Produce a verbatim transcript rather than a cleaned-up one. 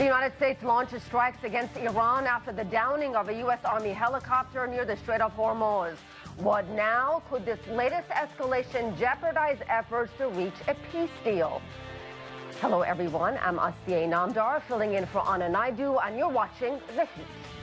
The United States launches strikes against Iran after the downing of a U S Army helicopter near the Strait of Hormuz. What now? Could this latest escalation jeopardize efforts to reach a peace deal? Hello, everyone. I'm Asiye Namdar, filling in for Anna Naidu, and you're watching The Heat.